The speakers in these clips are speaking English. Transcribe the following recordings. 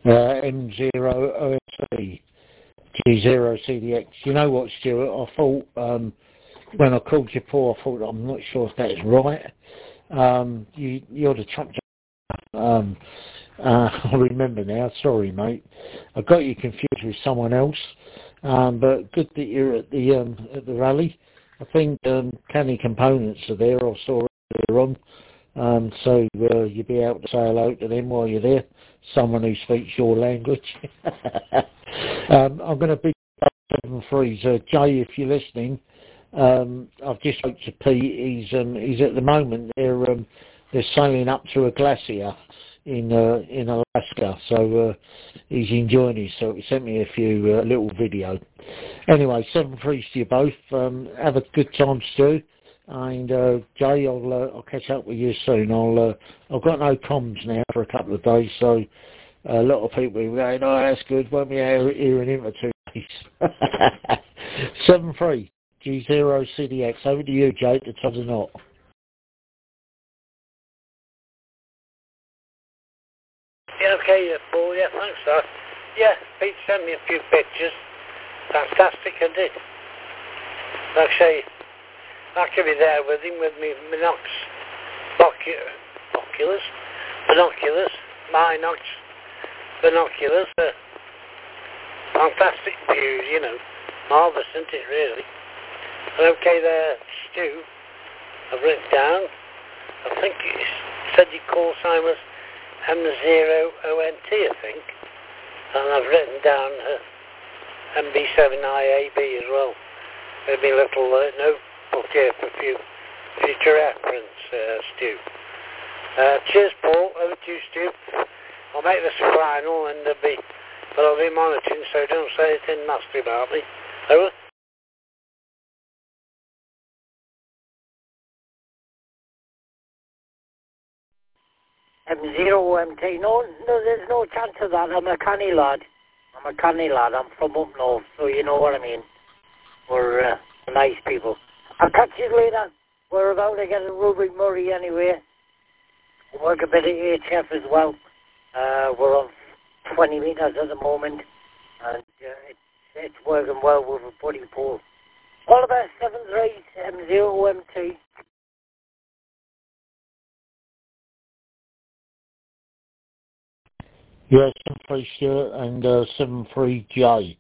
M0OMT G0CDX. You know what, Stuart? I thought when I called you Paul, I thought I'm not sure if that is right. You're the truck. I remember now. Sorry, mate. I got you confused with someone else. But good that you're at the rally. I think Canny Components are there. I saw earlier on. So you'll be able to say hello to them while you're there. Someone who speaks your language. I'm going to be 7-3s. Jay, if you're listening, I've just spoke to Pete. He's at the moment they're sailing up to a glacier in Alaska, so he's enjoying it. So he sent me a few little video. Anyway, 7-3s to you both. Have a good time, Stu. And Jay, I'll catch up with you soon. I've got no comms now for a couple of days, so a lot of people are going, "Oh, that's good. Won't be hearing him for 2 days." 7-3 G0CDX. Over to you, Jay. The top of the knot. Yeah, okay, Paul. Yeah, thanks, sir. Yeah, Pete sent me a few pictures. Fantastic, I did. Actually, I could be there with him with me binoculars. Fantastic views, you know. Marvellous, isn't it, really? And okay there, Stu, I've written down, I think you said your call sign was M0ONT, I think. And I've written down MB7IAB as well. Maybe a little notebook here for future reference, Stu. Cheers, Paul. Over to you, Stu. I'll make this final and I'll be monitoring, so don't say anything nasty about me. Over. M0MT. No, there's no chance of that. I'm a canny lad. I'm from up north, so you know what I mean. We're nice people. I'll catch you later. We're about to get a Ruby Murray anyway. Work a bit of HF as well. We're on 20 metres at the moment, and it's working well with a buddy Paul. All the best, 7-3, M0MT. Yeah, 7-3 Stuart and 7-3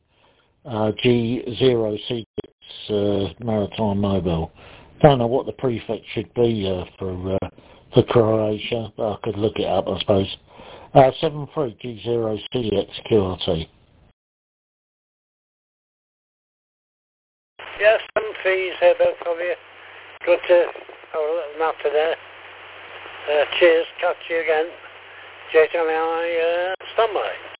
G0C6 Maritime Mobile. Don't know what the prefix should be for Croatia, but I could look it up, I suppose. 7-3 G0CX QRT. Yes, 7-3s, both of you. Good to have a little natter there. Cheers, catch you again. JTLI, standby.